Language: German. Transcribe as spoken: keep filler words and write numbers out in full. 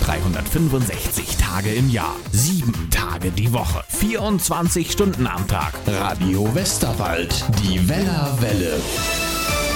dreihundertfünfundsechzig Tage im Jahr, sieben Tage die Woche, vierundzwanzig Stunden am Tag. Radio Westerwald, die Weller Welle.